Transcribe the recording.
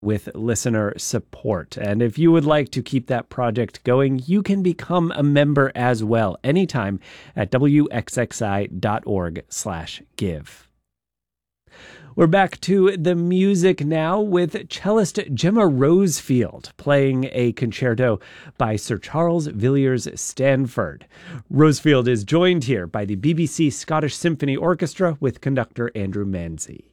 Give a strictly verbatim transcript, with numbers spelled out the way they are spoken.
with listener support. And if you would like to keep that project going, you can become a member as well anytime at w x x i dot org slash give. We're back to the music now with cellist Gemma Rosefield playing a concerto by Sir Charles Villiers Stanford. Rosefield is joined here by the B B C Scottish Symphony Orchestra with conductor Andrew Manzi.